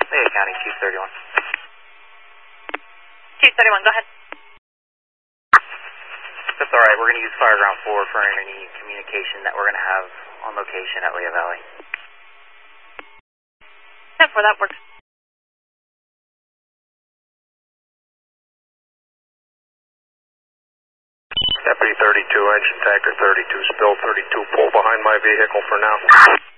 Lehigh County, Chief 31. Chief 31, go ahead. That's alright, we're going to use Fireground 4 for any communication that we're going to have on location at Lehigh Valley. 10-4, that works. Deputy 32, engine tanker 32, spill 32, pull behind my vehicle for now.